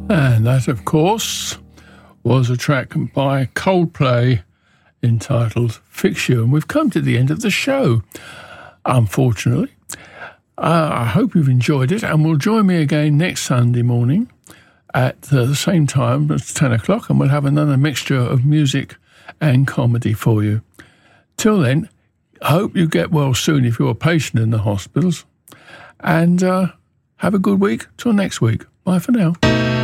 And that, of course, was a track by Coldplay entitled Fix You. And we've come to the end of the show, unfortunately. I hope you've enjoyed it, and will join me again next Sunday morning at the same time as 10 o'clock, and we'll have another mixture of music and comedy for you. Till then, I hope you get well soon if you're a patient in the hospitals, and have a good week. Till next week. Bye for now.